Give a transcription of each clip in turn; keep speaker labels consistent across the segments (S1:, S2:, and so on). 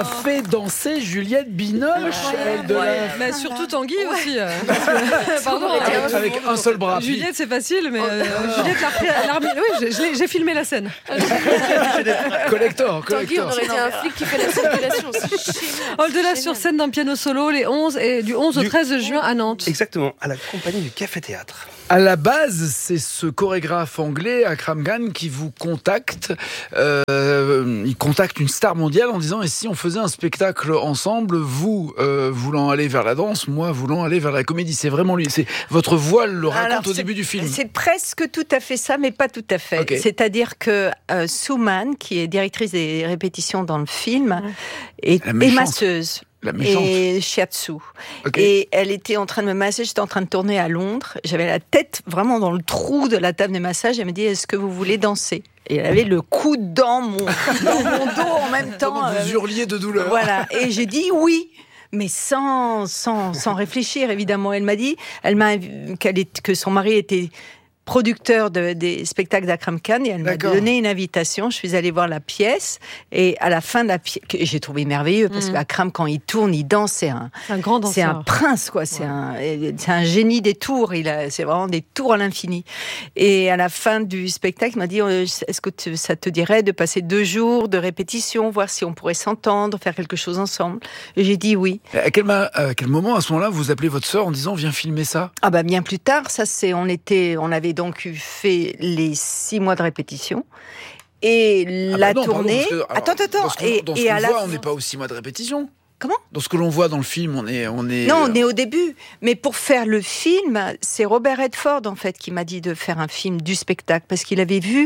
S1: a fait danser Juliette Binoche.
S2: Mais surtout Tanguy aussi. Pardon.
S1: Avec un seul bras.
S2: Juliette, c'est facile, mais Juliette l'a remis. Oui, j'ai filmé la scène.
S1: Collector.
S3: Tanguy, on aurait été un flic qui fait la circulation.
S2: Au-delà sur scène d'un piano solo, du 11 au 13 juin à Nantes.
S4: Exactement, à la compagnie du Café Théâtre.
S1: À la base, c'est ce chorégraphe anglais, Akram Khan, qui vous contacte. Il contacte une star mondiale en disant « Et si on faisait un spectacle ensemble, vous voulant aller vers la danse, moi voulant aller vers la comédie ?» C'est vraiment lui. C'est votre voix le raconte au début du film.
S5: C'est presque tout à fait ça, mais pas tout à fait. Okay. C'est-à-dire que Souman, qui est directrice des répétitions dans le film, est masseuse. Et shiatsu. Okay. Et elle était en train de me masser, j'étais en train de tourner à Londres. J'avais la tête vraiment dans le trou de la table de massage. Elle me dit, est-ce que vous voulez danser ? Et elle avait le coude dans mon dos en même temps.
S1: Vous hurliez de douleur.
S5: Voilà. Et j'ai dit oui. Mais sans réfléchir, évidemment. Elle m'a dit que son mari était producteur des spectacles d'Akram Khan, et elle m'a donné une invitation. Je suis allée voir la pièce, et à la fin de la pièce, que j'ai trouvé merveilleux, parce qu'Akram, quand il tourne, il danse, c'est un grand danseur. C'est un prince, quoi. C'est un génie des tours. C'est vraiment des tours à l'infini. Et à la fin du spectacle, il m'a dit, est-ce que ça te dirait de passer 2 jours de répétition, voir si on pourrait s'entendre, faire quelque chose ensemble? Et j'ai dit oui.
S1: À quel moment, à ce moment-là, vous appelez votre sœur en disant, viens filmer ça?
S5: Ah bah, bien plus tard. Ça, on avait donc fait les 6 mois de répétition et la tournée.
S1: Attends. Dans ce qu'on voit, on n'est pas aux 6 mois de répétition.
S5: Comment ?
S1: Dans ce que l'on voit dans le film, on est.
S5: Non, on est au début. Mais pour faire le film, c'est Robert Redford en fait qui m'a dit de faire un film du spectacle, parce qu'il l'avait vu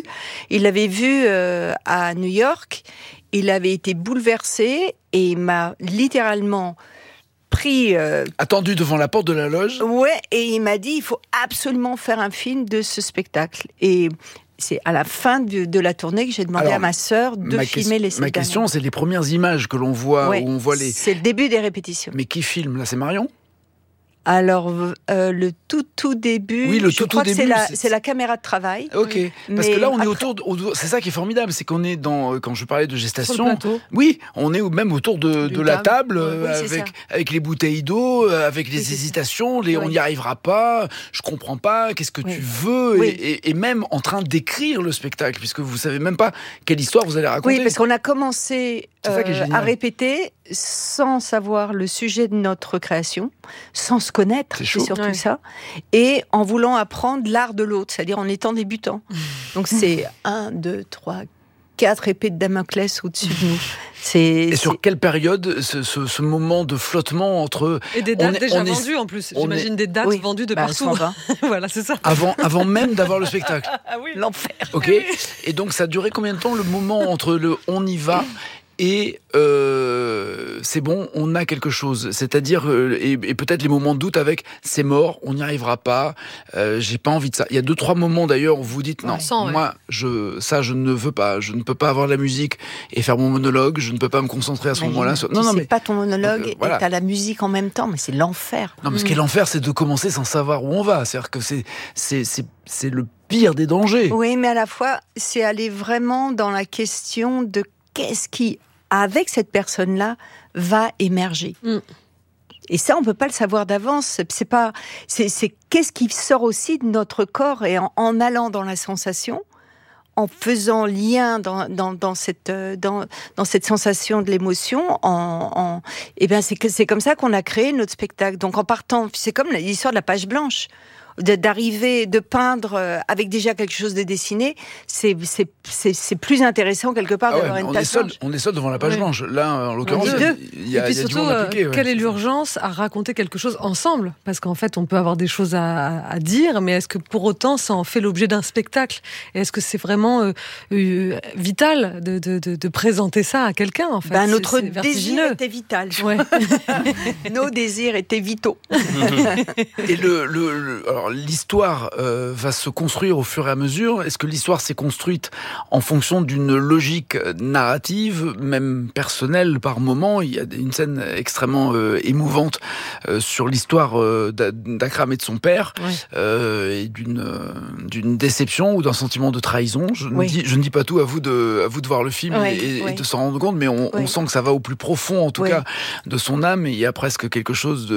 S5: à New York. Il avait été bouleversé et il m'a littéralement
S1: attendu devant la porte de la loge.
S5: Ouais, et il m'a dit il faut absolument faire un film de ce spectacle. Et c'est à la fin de la tournée que j'ai demandé à ma sœur de filmer les 7
S1: Ma question, c'est les premières images que l'on voit, où on voit les.
S5: C'est le début des répétitions.
S1: Mais qui filme là? C'est Marion?
S5: Alors, le tout début,
S1: oui,
S5: je crois que c'est la caméra de travail.
S1: Ok, parce que là, on est autour c'est ça qui est formidable, c'est qu'on est dans, quand je parlais de gestation, oui, on est même autour de la table, avec les bouteilles d'eau, avec les hésitations, on n'y arrivera pas, je comprends pas, qu'est-ce que tu veux, et même en train d'écrire le spectacle, puisque vous savez même pas quelle histoire vous allez raconter.
S5: Oui, parce qu'on a commencé à répéter sans savoir le sujet de notre création, sans se connaître, c'est surtout ça, et en voulant apprendre l'art de l'autre, c'est-à-dire en étant débutant. Donc c'est 1, 2, 3, 4 épées de Damoclès au-dessus de nous.
S1: Et sur quelle période ce moment de flottement entre...
S2: Et des dates déjà vendues en plus, j'imagine des dates vendues de partout. Voilà, c'est ça.
S1: Avant même d'avoir le spectacle.
S5: Ah oui, l'enfer.
S1: Ok. Et donc ça a duré combien de temps le moment entre le « on y va » et c'est bon, on a quelque chose. C'est-à-dire, et peut-être les moments de doute avec c'est mort, on n'y arrivera pas, j'ai pas envie de ça. Il y a 2-3 moments d'ailleurs où vous dites non, moi, je ne veux pas, je ne peux pas avoir la musique et faire mon monologue, je ne peux pas me concentrer à ce moment-là.
S5: Mais pas ton monologue et t'as la musique en même temps, mais c'est l'enfer.
S1: Non, mais ce qui est l'enfer, c'est de commencer sans savoir où on va. C'est-à-dire que c'est le pire des dangers.
S5: Oui, mais à la fois, c'est aller vraiment dans la question de qu'est-ce qui, avec cette personne-là, va émerger. Et ça, on peut pas le savoir d'avance. C'est qu'est-ce qui sort aussi de notre corps, et en allant dans la sensation, en faisant lien dans cette sensation de l'émotion, c'est comme ça qu'on a créé notre spectacle. Donc en partant, c'est comme l'histoire de la page blanche. D'arriver, de peindre avec déjà quelque chose de dessiné, c'est plus intéressant quelque part d'avoir une page blanche.
S1: On est seul devant la page blanche. Là, en l'occurrence, il y a
S2: surtout,
S1: du monde impliqué.
S2: Quelle est l'urgence à raconter quelque chose ensemble? Parce qu'en fait, on peut avoir des choses à dire, mais est-ce que pour autant, ça en fait l'objet d'un spectacle? Et est-ce que c'est vraiment vital de présenter ça à quelqu'un, en fait?
S5: Notre désir était vital.
S2: Ouais.
S5: Nos désirs étaient vitaux.
S1: Et alors, alors l'histoire va se construire au fur et à mesure. Est-ce que l'histoire s'est construite en fonction d'une logique narrative, même personnelle par moment? Il y a une scène extrêmement émouvante sur l'histoire d'Akram et de son père, et d'une déception ou d'un sentiment de trahison. Je ne dis pas tout, à vous de voir le film et de s'en rendre compte, mais on sent que ça va au plus profond, en tout cas, de son âme, et il y a presque quelque chose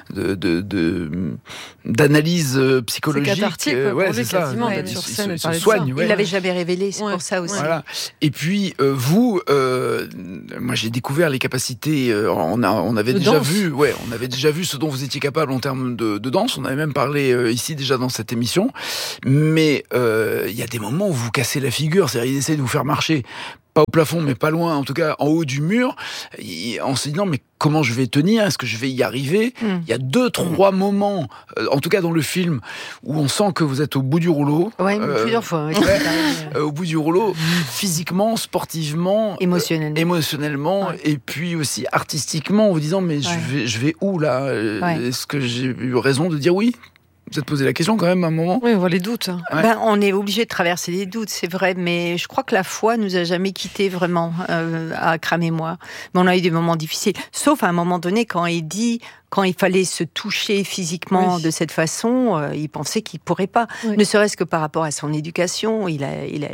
S1: d'analyse psychologique.
S2: C'est cathartique,
S1: c'est ça.
S2: D'être sur scène et
S1: se soigne.
S5: Il l'avait jamais révélé, c'est pour ça aussi.
S1: Voilà. Et puis vous, moi j'ai découvert les capacités. On avait déjà vu ce dont vous étiez capable en termes de danse. On avait même parlé ici déjà dans cette émission. Mais il y a des moments où vous cassez la figure, c'est-à-dire ils essaient de vous faire marcher. Pas au plafond, mais pas loin, en tout cas en haut du mur, en se disant mais comment je vais tenir, est-ce que je vais y arriver? Il y a 2-3 moments, en tout cas dans le film, où on sent que vous êtes au bout du rouleau.
S5: Oui, plusieurs fois.
S1: Au bout du rouleau, physiquement, sportivement, émotionnellement, et puis aussi artistiquement, en vous disant mais je vais où là? Est-ce que j'ai eu raison de dire oui? Vous êtes posé la question quand même à un moment?
S2: Oui, on voit les doutes.
S5: On est obligé de traverser les doutes, c'est vrai, mais je crois que la foi nous a jamais quittés vraiment, à Akram et moi. Mais on a eu des moments difficiles, sauf à un moment donné quand il fallait se toucher physiquement de cette façon, il pensait qu'il pourrait pas. Ne serait-ce que par rapport à son éducation, il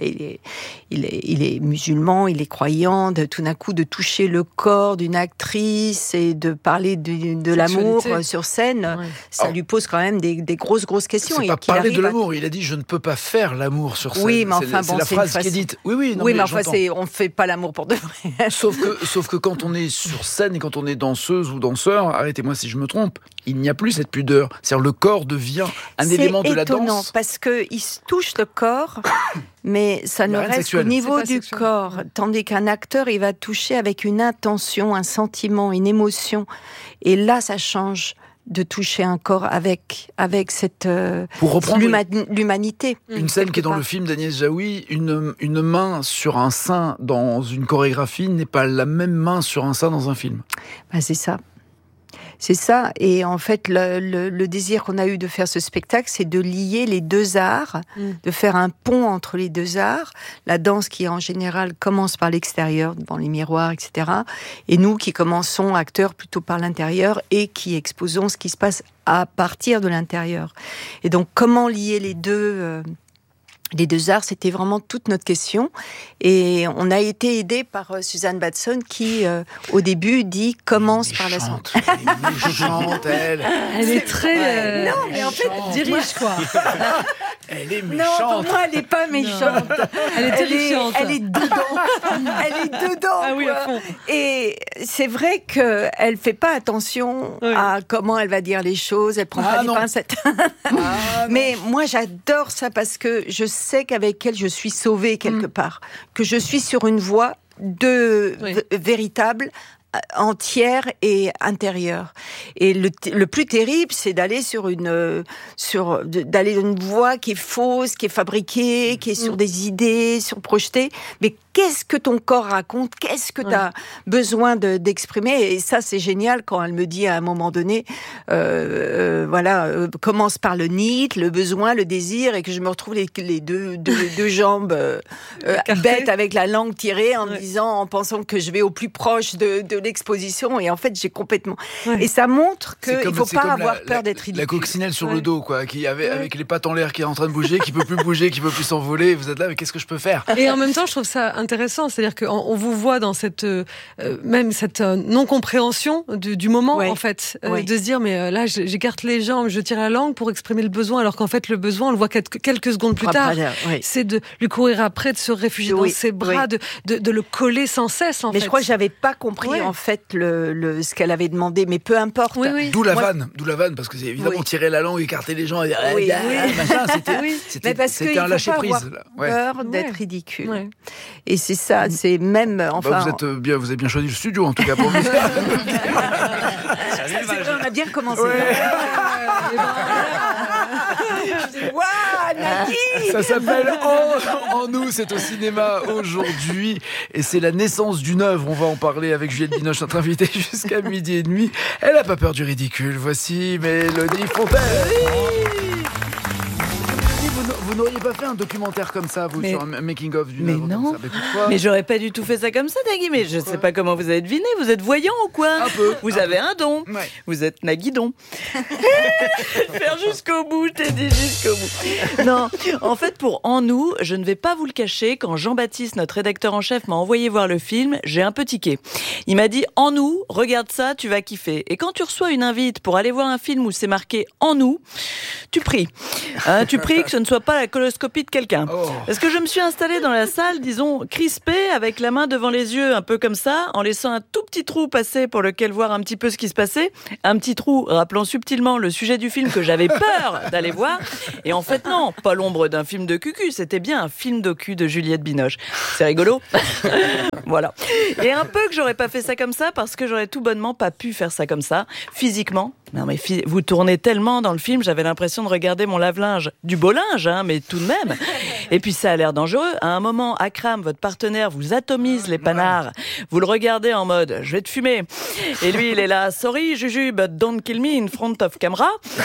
S5: est musulman, il est croyant, tout d'un coup de toucher le corps d'une actrice et de parler de l'amour sur scène, ça lui pose quand même des grosses questions.
S1: C'est pas parler de l'amour, il a dit je ne peux pas faire l'amour sur scène.
S5: Oui, mais enfin
S1: c'est la phrase qui est dite. Oui,
S5: mais enfin on fait pas l'amour pour de vrai.
S1: Sauf que quand on est sur scène et quand on est danseuse ou danseur, arrêtez-moi si je me trompe, il n'y a plus cette pudeur. C'est-à-dire le corps devient un élément de la danse.
S5: C'est étonnant parce qu'il se touche le corps, mais ça ne reste qu'au niveau du corps. Tandis qu'un acteur, il va toucher avec une intention, un sentiment, une émotion. Et là, ça change de toucher un corps avec cette l'humanité.
S1: Une scène qui est dans le film d'Agnès Jaoui, une main sur un sein dans une chorégraphie n'est pas la même main sur un sein dans un film.
S5: C'est ça. C'est ça, et en fait, le désir qu'on a eu de faire ce spectacle, c'est de lier les deux arts, de faire un pont entre les deux arts. La danse qui, en général, commence par l'extérieur, devant les miroirs, etc. Et nous qui commençons, acteurs, plutôt par l'intérieur, et qui exposons ce qui se passe à partir de l'intérieur. Et donc, comment lier les deux arts, c'était vraiment toute notre question. Et on a été aidé par Suzanne Batson qui, au début, dit « commence par la santé ».
S1: Elle est méchante, elle.
S2: Elle est très...
S5: non, mais en fait,
S2: dirige, quoi.
S1: Elle est méchante.
S5: Non, pour moi, elle n'est pas méchante.
S2: Elle est terrifiante.
S5: Elle est dedans. Elle est dedans.
S2: Ah oui, à fond.
S5: Et c'est vrai qu'elle ne fait pas attention à comment elle va dire les choses. Elle prend pas des pincettes. Mais moi, j'adore ça parce que je sais qu'avec elle, je suis sauvée quelque part. Que je suis sur une voie véritable, entière et intérieure. Et le plus terrible, c'est d'aller d'aller dans une voie qui est fausse, qui est fabriquée, qui est sur des idées, sur projetées. Mais qu'est-ce que ton corps raconte? Qu'est-ce que tu as besoin d'exprimer? Et ça, c'est génial quand elle me dit à un moment donné, commence par le need, le besoin, le désir, et que je me retrouve les deux jambes bêtes avec la langue tirée en pensant que je vais au plus proche de l'exposition. Et en fait, j'ai complètement... Et ça montre qu'il ne faut pas avoir peur d'être ridicule.
S1: La coccinelle sur le dos, quoi, qui avec les pattes en l'air, qui est en train de bouger, qui peut plus bouger, qui peut plus s'envoler. Vous êtes là, mais qu'est-ce que je peux faire?
S2: Et en même temps, je trouve ça intéressant, c'est-à-dire qu'on vous voit dans cette même cette non-compréhension du moment, en fait, de se dire mais là j'écarte les jambes, je tire la langue pour exprimer le besoin, alors qu'en fait le besoin on le voit quelques secondes plus tard. C'est de lui courir après, de se réfugier dans ses bras, de le coller sans cesse.
S5: Mais je crois que j'avais pas compris en fait ce qu'elle avait demandé, mais peu importe.
S1: D'où la vanne, parce que c'est évidemment tirer la langue, écarter les jambes, c'était un lâcher prise.
S5: Peur d'être ridicule. Et c'est ça, c'est même...
S1: Enfin, vous avez bien choisi le studio, en tout cas, pour vous.
S5: On a bien commencé.
S1: Ça s'appelle En nous, c'est au cinéma aujourd'hui. Et c'est la naissance d'une œuvre. On va en parler avec Juliette Binoche, notre invitée, jusqu'à 12h30. Elle n'a pas peur du ridicule. Voici Mélodie Fontaine. pas fait un documentaire comme ça, vous, sur un making-of d'une
S6: Mais
S1: œuvre
S6: non.
S1: comme ça? Pourquoi?
S6: Mais j'aurais pas du tout fait ça comme ça, Nagui. Mais je sais pas comment vous avez deviné. Vous êtes voyant ou quoi?
S1: Un peu.
S6: Vous avez un don.
S1: Ouais.
S6: Vous êtes Naguidon. Faire jusqu'au bout, je t'ai dit jusqu'au bout. Non, en fait, pour En nous, je ne vais pas vous le cacher, quand Jean-Baptiste, notre rédacteur en chef, m'a envoyé voir le film, j'ai un peu tiqué. Il m'a dit, En nous, regarde ça, tu vas kiffer. Et quand tu reçois une invite pour aller voir un film où c'est marqué En nous, tu pries. Tu pries que ce ne soit pas la coloscopie de quelqu'un. Parce que je me suis installée dans la salle, disons, crispée, avec la main devant les yeux, un peu comme ça, en laissant un tout petit trou passer pour lequel voir un petit peu ce qui se passait. Un petit trou rappelant subtilement le sujet du film que j'avais peur d'aller voir. Et en fait, non, pas l'ombre d'un film de cucu, c'était bien un film docu de Juliette Binoche. C'est rigolo. Voilà. Et un peu que j'aurais pas fait ça comme ça, parce que j'aurais tout bonnement pas pu faire ça comme ça, physiquement. Non mais vous tournez tellement dans le film, j'avais l'impression de regarder mon lave-linge. Du beau linge, hein, mais tout de même. Et puis ça a l'air dangereux. À un moment, Akram, votre partenaire, vous atomise les panards. Vous le regardez en mode, je vais te fumer. Et lui, il est là, sorry Juju, but don't kill me in front of camera.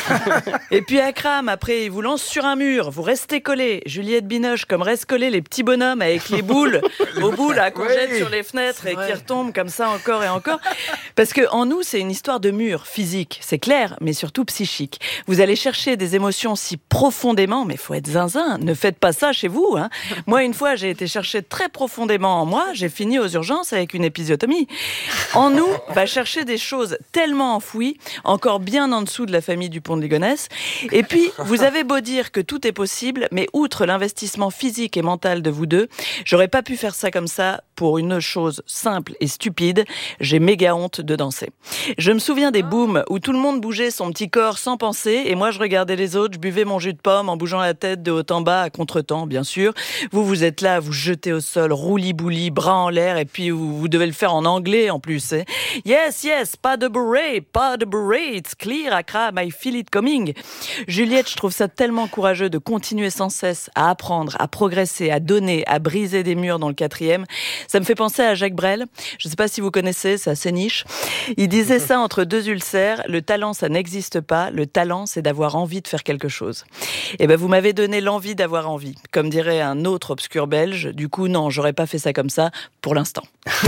S6: Et puis Akram, après, il vous lance sur un mur. Vous restez collés. Juliette Binoche, comme reste collés les petits bonhommes avec les boules au bout, là, qu'on jette sur les fenêtres et qui retombent comme ça encore et encore. Parce que En nous, c'est une histoire de mur physique. C'est clair, mais surtout psychique. Vous allez chercher des émotions si profondément, mais faut être zinzin. Ne faites pas ça chez vous, hein. Moi, une fois, j'ai été chercher très profondément en moi. J'ai fini aux urgences avec une épisiotomie. En nous, va chercher des choses tellement enfouies, encore bien en dessous de la famille du Pont de Ligonnès. Et puis, vous avez beau dire que tout est possible, mais outre l'investissement physique et mental de vous deux, j'aurais pas pu faire ça comme ça pour une chose simple et stupide. J'ai méga honte de danser. Je me souviens des booms où tout le monde bougeait son petit corps sans penser, et moi je regardais les autres, je buvais mon jus de pomme en bougeant la tête de haut en bas à contre-temps, bien sûr. Vous êtes là, vous jetez au sol, rouli-bouli, bras en l'air, et puis vous devez le faire en anglais en plus. Hein. Yes, pas de beret, it's clear, Akram, I feel it coming. Juliette, je trouve ça tellement courageux de continuer sans cesse à apprendre, à progresser, à donner, à briser des murs dans le 4e. Ça me fait penser à Jacques Brel. Je ne sais pas si vous connaissez, c'est assez niche. Il disait ça entre deux ulcères, le talent ça n'existe pas, le talent c'est d'avoir envie de faire quelque chose. Et ben vous m'avez donné l'envie d'avoir envie, comme dirait un autre obscur belge. Du coup non, j'aurais pas fait ça comme ça pour l'instant.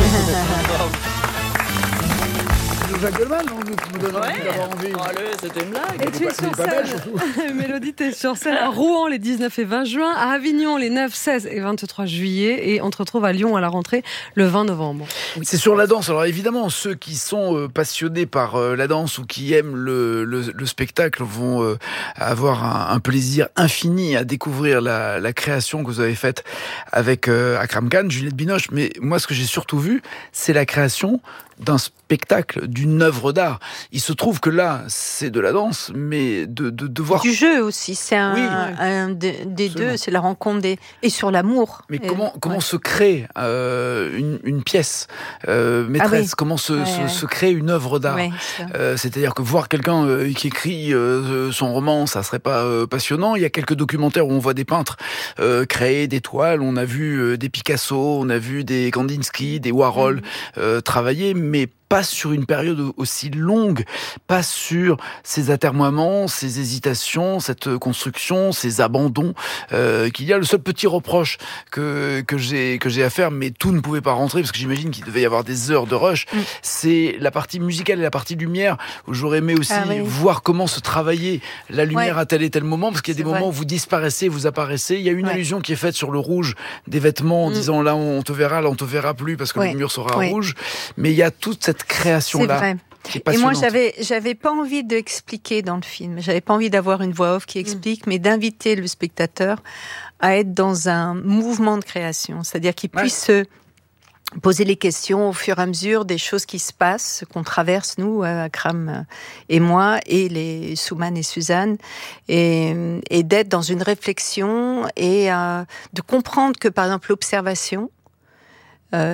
S1: Jacques Goldman, non, nous donne envie d'avoir envie.
S6: Allez, c'était une blague.
S2: Et tu es sur scène, Mélodie, tu es sur scène à Rouen les 19 et 20 juin, à Avignon les 9, 16 et 23 juillet, et on te retrouve à Lyon à la rentrée le 20 novembre.
S1: Oui. C'est sur la danse. Alors évidemment, ceux qui sont passionnés par la danse ou qui aiment le spectacle vont avoir un plaisir infini à découvrir la création que vous avez faite avec Akram Khan, Juliette Binoche. Mais moi, ce que j'ai surtout vu, c'est la création d'un spectacle, d'une œuvre d'art. Il se trouve que là, c'est de la danse, mais de voir...
S5: Du jeu aussi, c'est un des deux, c'est la rencontre et sur l'amour.
S1: Mais comment se crée une pièce maîtresse, comment se crée une œuvre d'art. C'est-à-dire que voir quelqu'un qui écrit son roman, ça serait pas passionnant. Il y a quelques documentaires où on voit des peintres créer des toiles, on a vu des Picasso, on a vu des Kandinsky, des Warhol travailler, mais pas sur une période aussi longue, pas sur ces atermoiements, ces hésitations, cette construction, ces abandons qu'il y a. Le seul petit reproche que j'ai à faire, mais tout ne pouvait pas rentrer parce que j'imagine qu'il devait y avoir des heures de rush, c'est la partie musicale et la partie lumière où j'aurais aimé aussi voir comment se travaillait la lumière à tel et tel moment, parce qu'il y a des moments où vous disparaissez, vous apparaissez. Il y a une allusion qui est faite sur le rouge des vêtements en disant là on te verra, là on te verra plus parce que le mur sera rouge. Mais il y a toute cette création-là.
S5: Et moi, j'avais pas envie d'expliquer dans le film. J'avais pas envie d'avoir une voix off qui explique, mais d'inviter le spectateur à être dans un mouvement de création. C'est-à-dire qu'il puisse se poser les questions au fur et à mesure des choses qui se passent, qu'on traverse, nous, Akram et moi, et les Souman et Suzanne, et d'être dans une réflexion et de comprendre que, par exemple, l'observation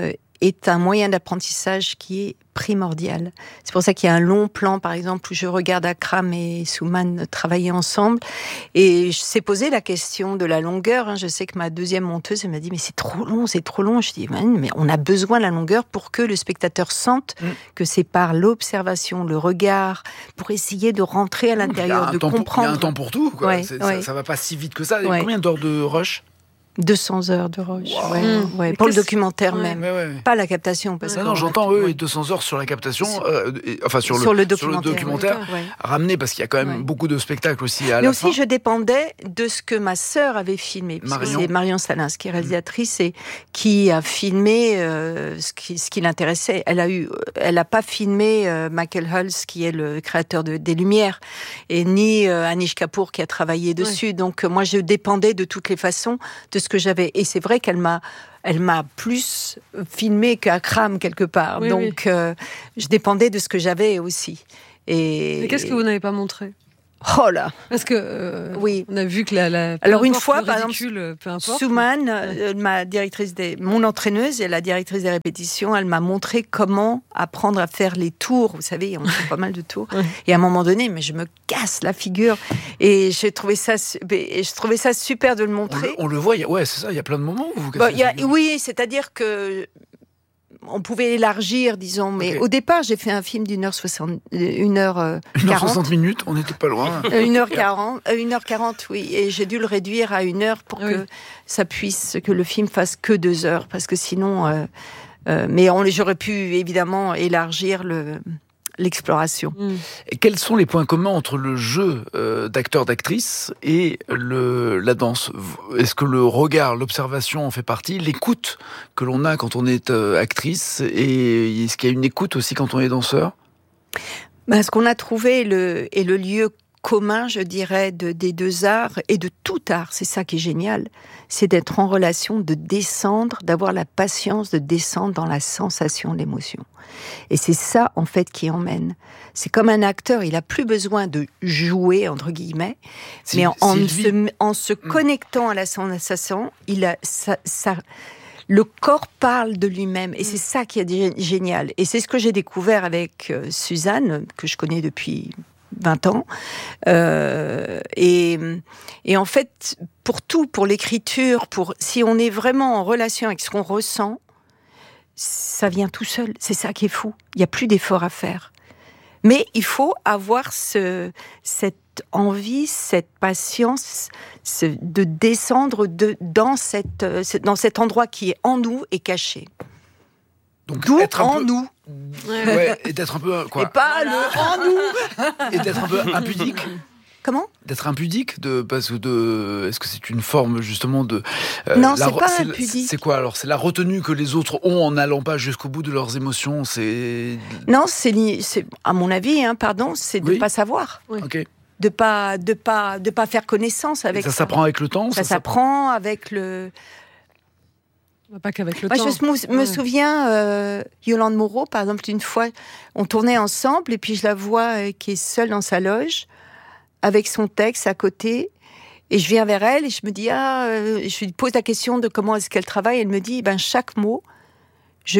S5: est un moyen d'apprentissage qui est primordial. C'est pour ça qu'il y a un long plan, par exemple, où je regarde Akram et Souman travailler ensemble. Et je s'est posé la question de la longueur. Je sais que ma deuxième monteuse, elle m'a dit, mais c'est trop long, c'est trop long. Je dis, mais on a besoin de la longueur pour que le spectateur sente que c'est par l'observation, le regard, pour essayer de rentrer à l'intérieur, de comprendre.
S1: Il y a un temps pour tout, quoi.
S5: Ouais,
S1: Ça va pas si vite que ça.
S5: Ouais.
S1: Combien d'heures de rush?
S5: 200 heures de rush,
S1: Wow.
S5: pour le documentaire même.
S1: Ouais.
S5: Pas la captation. Parce
S1: non, j'entends et 200 heures sur la captation, sur le documentaire ramené, parce qu'il y a quand même beaucoup de spectacles aussi à la fin.
S5: Mais aussi, je dépendais de ce que ma sœur avait filmé. C'est Marion Salins, qui est réalisatrice et qui a filmé ce qui l'intéressait. Elle a pas filmé Michael Hulse, qui est le créateur des Lumières, et ni Anish Kapoor, qui a travaillé dessus. Donc, moi, je dépendais de toutes les façons de ce que j'avais. Et c'est vrai qu'elle m'a plus filmé qu'Akram quelque part. Donc, je dépendais de ce que j'avais aussi. Et
S2: qu'est-ce que vous n'avez pas montré?
S5: Oh là!
S2: Parce que on a vu que
S5: alors une fois, par
S2: exemple,
S5: Souman, mon entraîneuse et la directrice des répétitions, elle m'a montré comment apprendre à faire les tours. Vous savez, on fait pas mal de tours. Et à un moment donné, mais je me casse la figure. Et je trouvais ça super de le montrer.
S1: On le voit, c'est ça. Il y a plein de moments où vous cassez la figure.
S5: Oui, c'est-à-dire que on pouvait élargir, disons, mais au départ, j'ai fait un film d'1h60.
S1: 1h60 minutes, on n'était pas loin.
S5: 1h40, oui. Et j'ai dû le réduire à 1 heure pour que le film fasse que 2 heures. Parce que sinon, mais j'aurais pu évidemment élargir l'exploration.
S1: Et quels sont les points communs entre le jeu d'acteur-d'actrice et la danse? Est-ce que le regard, l'observation en fait partie? L'écoute que l'on a quand on est actrice, et est-ce qu'il y a une écoute aussi quand on est danseur?
S5: Ce qu'on a trouvé est le lieu commun, je dirais, des deux arts et de tout art, c'est ça qui est génial, c'est d'être en relation, de descendre, d'avoir la patience de descendre dans la sensation de l'émotion. Et c'est ça, en fait, qui emmène. C'est comme un acteur, il a plus besoin de jouer, entre guillemets, mais en se connectant à la sensation, le corps parle de lui-même. Et c'est ça qui est génial. Et c'est ce que j'ai découvert avec Suzanne, que je connais depuis 20 ans. Et en fait, pour l'écriture, si on est vraiment en relation avec ce qu'on ressent, ça vient tout seul. C'est ça qui est fou. Il n'y a plus d'effort à faire. Mais il faut avoir cette envie, cette patience de descendre dans cet endroit qui est en nous et caché.
S1: Donc,
S5: d'où en nous.
S1: Et d'être un peu quoi.
S5: Et pas le en nous.
S1: Et d'être un peu impudique.
S5: Comment ?
S1: D'être impudique, est-ce que c'est une forme justement de...
S5: non, c'est pas impudique.
S1: C'est quoi alors ? C'est la retenue que les autres ont en n'allant pas jusqu'au bout de leurs émotions, c'est...
S5: Non, c'est à mon avis, c'est de pas savoir.
S1: Ok.
S5: De pas faire connaissance avec
S1: ça. Ça s'apprend avec le temps ?
S5: Ça s'apprend avec le...
S2: Pas qu'avec le temps.
S5: Je me souviens, Yolande Moreau, par exemple, une fois, on tournait ensemble et puis je la vois qui est seule dans sa loge, avec son texte à côté, et je viens vers elle et je me dis, je lui pose la question de comment est-ce qu'elle travaille, elle me dit, chaque mot, je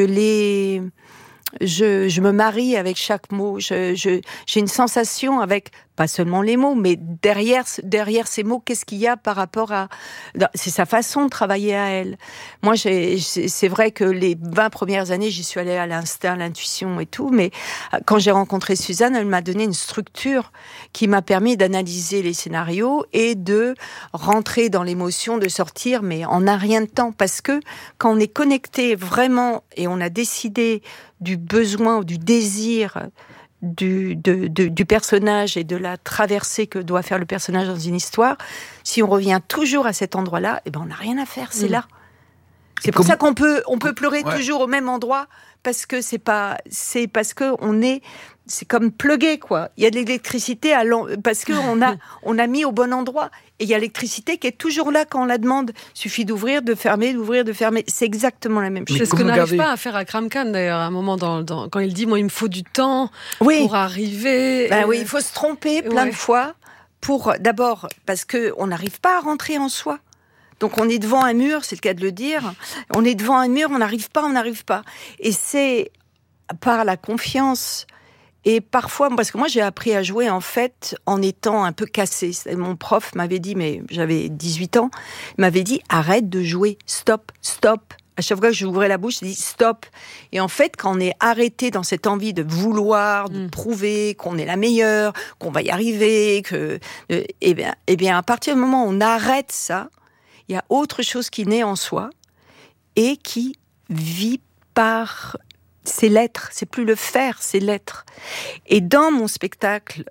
S5: me marie avec chaque mot, j'ai une sensation avec, pas seulement les mots, mais derrière ces mots, qu'est-ce qu'il y a par rapport à... C'est sa façon de travailler à elle. Moi, c'est vrai que les 20 premières années, j'y suis allée à l'instinct, l'intuition et tout, mais quand j'ai rencontré Suzanne, elle m'a donné une structure qui m'a permis d'analyser les scénarios et de rentrer dans l'émotion, de sortir, mais en un rien de temps. Parce que quand on est connecté vraiment et on a décidé du besoin ou du désir du personnage et de la traversée que doit faire le personnage dans une histoire, si on revient toujours à cet endroit-là, on n'a rien à faire, c'est là. C'est pour ça qu'on peut pleurer toujours au même endroit, parce que c'est parce que c'est comme plugué, quoi. Il y a de l'électricité parce que on a mis au bon endroit. Et il y a l'électricité qui est toujours là quand on la demande. Il suffit d'ouvrir, de fermer, d'ouvrir, de fermer. C'est exactement la même chose.
S2: C'est ce que n'arrive pas à faire Akram Khan, d'ailleurs, à un moment, quand il dit, moi, il me faut du temps pour arriver.
S5: Oui, il faut se tromper plein de fois d'abord, parce qu'on n'arrive pas à rentrer en soi. Donc on est devant un mur, c'est le cas de le dire. On est devant un mur, on n'arrive pas. Et c'est par la confiance. Et parfois, parce que moi j'ai appris à jouer en fait en étant un peu cassée. Mon prof m'avait dit, mais j'avais 18 ans, il m'avait dit arrête de jouer, stop. À chaque fois que j'ouvrais la bouche, je dis stop. Et en fait, quand on est arrêté dans cette envie de vouloir, de prouver qu'on est la meilleure, qu'on va y arriver, eh bien, à partir du moment où on arrête ça, il y a autre chose qui naît en soi et qui vit par c'est l'être, c'est plus le faire, c'est l'être. Et dans mon spectacle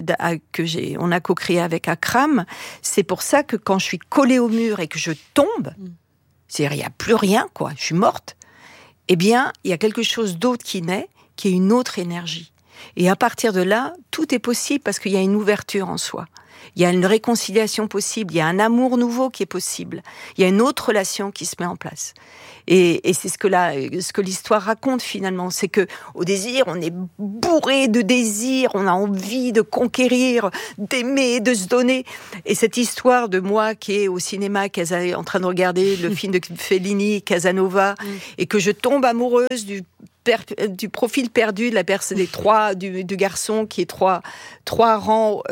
S5: on a co-créé avec Akram, c'est pour ça que quand je suis collée au mur et que je tombe, c'est-à-dire il n'y a plus rien, quoi, je suis morte, eh bien, il y a quelque chose d'autre qui naît, qui est une autre énergie. Et à partir de là, tout est possible parce qu'il y a une ouverture en soi. Il y a une réconciliation possible, il y a un amour nouveau qui est possible, il y a une autre relation qui se met en place. Et c'est ce que l'histoire raconte finalement, c'est que au désir, on est bourré de désir, on a envie de conquérir, d'aimer, de se donner. Et cette histoire de moi qui est au cinéma, en train de regarder le film de Fellini, Casanova, et que je tombe amoureuse du profil perdu de la personne du garçon qui est trois rangs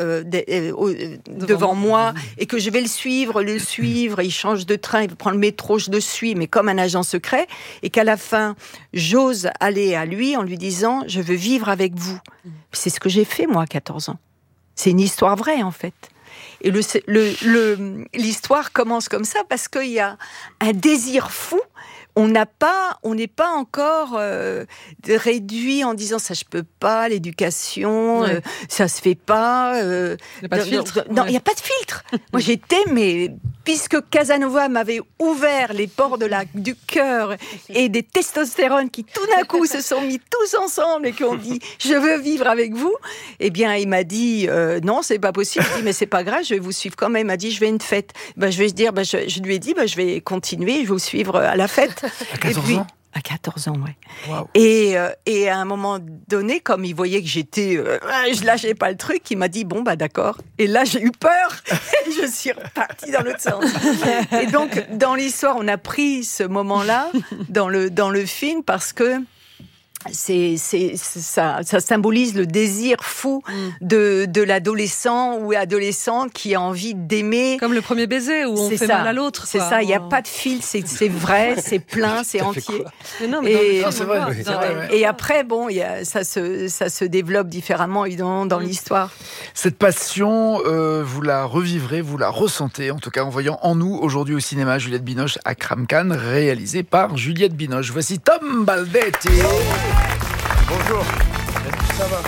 S5: devant moi, et que je vais le suivre, il change de train, il prend le métro, je le suis, mais comme un agent secret, et qu'à la fin, j'ose aller à lui en lui disant, je veux vivre avec vous. C'est ce que j'ai fait, moi, à 14 ans. C'est une histoire vraie, en fait. Et l'histoire commence comme ça, parce qu'il y a un désir fou. On n'est pas encore réduit en disant ça je peux pas, l'éducation, ça se fait pas.
S2: Il n'y a pas de filtre.
S5: Non, il n'y a pas de filtre. Moi j'étais, mais puisque Casanova m'avait ouvert les ports du cœur et des testostérones qui tout d'un coup se sont mis tous ensemble et qui ont dit je veux vivre avec vous, eh bien il m'a dit non c'est pas possible. Je dis mais c'est pas grave, je vais vous suivre quand même. Il m'a dit je vais à une fête. Je lui ai dit je vais continuer, je vais vous suivre à la fête.
S1: À 14 ans
S5: À 14 ans, ouais.
S1: Wow.
S5: Et à un moment donné, comme il voyait que je lâchais pas le truc, il m'a dit bon d'accord. Et là j'ai eu peur et je suis repartie dans l'autre sens. Et donc dans l'histoire, on a pris ce moment-là dans le film parce que ça symbolise le désir fou de l'adolescent ou adolescente qui a envie d'aimer.
S2: Comme le premier baiser où on fait mal à l'autre.
S5: C'est ça, il n'y a pas de fil, c'est vrai, c'est plein, c'est entier.
S1: C'est vrai.
S5: Et après, ça se développe différemment, évidemment, dans l'histoire.
S1: Cette passion, vous la revivrez, vous la ressentez, en tout cas en voyant En nous, aujourd'hui au cinéma, Juliette Binoche, Akram Khan, réalisé par Juliette Binoche. Voici Tom Baldetti.
S7: Bonjour. Ça va?